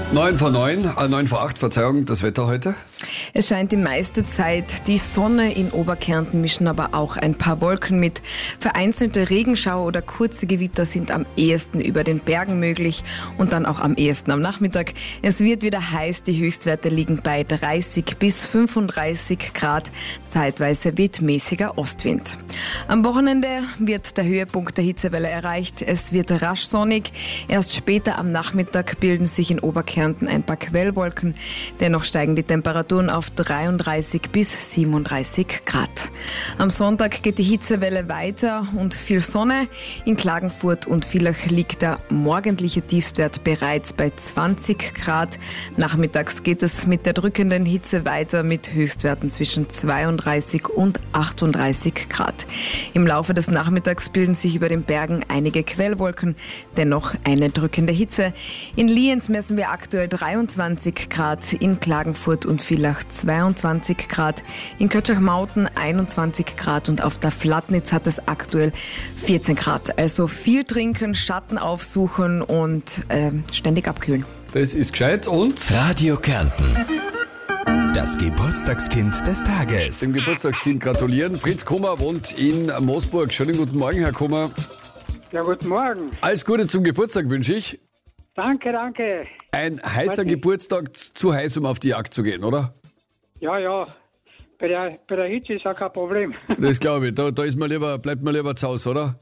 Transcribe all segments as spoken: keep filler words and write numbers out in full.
neun vor neun, äh, neun vor acht, Verzeihung, das Wetter heute? Es scheint die meiste Zeit die Sonne. In Oberkärnten mischen aber auch ein paar Wolken mit. Vereinzelte Regenschauer oder kurze Gewitter sind am ehesten über den Bergen möglich und dann auch am ehesten am Nachmittag. Es wird wieder heiß, die Höchstwerte liegen bei dreißig bis fünfunddreißig Grad. Zeitweise weht mäßiger Ostwind. Am Wochenende wird der Höhepunkt der Hitzewelle erreicht. Es wird rasch sonnig. Erst später am Nachmittag bilden sich in Oberkärnten ein paar Quellwolken. Dennoch steigen die Temperaturen auf dreiunddreißig bis siebenunddreißig Grad. Am Sonntag geht die Hitzewelle weiter und viel Sonne. In Klagenfurt und Villach liegt der morgendliche Tiefstwert bereits bei zwanzig Grad. Nachmittags geht es mit der drückenden Hitze weiter mit Höchstwerten zwischen zweiunddreißig und achtunddreißig Grad. Im Laufe des Nachmittags bilden sich über den Bergen einige Quellwolken, dennoch eine drückende Hitze. In Lienz messen wir aktuell dreiundzwanzig Grad, in Klagenfurt und Villach zweiundzwanzig Grad, in Kötschach-Mauten einundzwanzig Grad und auf der Flatnitz hat es aktuell vierzehn Grad. Also viel trinken, Schatten aufsuchen und äh, ständig abkühlen. Das ist gescheit und Radio Kärnten. Das Geburtstagskind des Tages. dem Geburtstagskind gratulieren. Fritz Kummer wohnt in Moosburg. Schönen guten Morgen, Herr Kummer. Ja, guten Morgen. Alles Gute zum Geburtstag wünsche ich. Danke, danke. Ein heißer Warte. Geburtstag, zu heiß, um auf die Jagd zu gehen, oder? Ja, ja. Bei der, bei der Hitze ist auch kein Problem. Das glaube ich. Da, da ist man lieber, bleibt man lieber zu Hause, oder?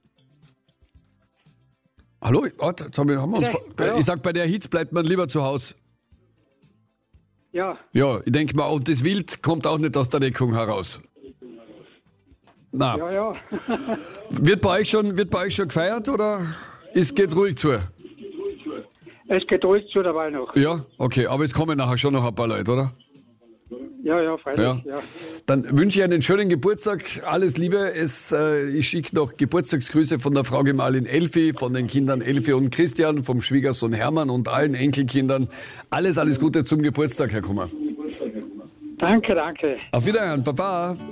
Hallo? Warte, jetzt haben wir, haben wir uns, Ja, ver- ja. Ich sag, bei der Hitze bleibt man lieber zu Hause. Ja, Ja, ich denke mal, und das Wild kommt auch nicht aus der Deckung heraus. Na, ja, ja. wird bei euch schon, wird bei euch schon gefeiert oder ist, geht's ruhig zu? Es geht ruhig zu dabei noch. Ja, okay, aber es kommen nachher schon noch ein paar Leute, oder? Ja, ja, freilich. Ja. Ja. Dann wünsche ich einen schönen Geburtstag, alles Liebe. Es, äh, ich schicke noch Geburtstagsgrüße von der Frau Gemahlin Elfi, von den Kindern Elfi und Christian, vom Schwiegersohn Hermann und allen Enkelkindern. Alles, alles Gute zum Geburtstag, Herr Kummer. Danke, danke. Auf Wiederhören, Baba.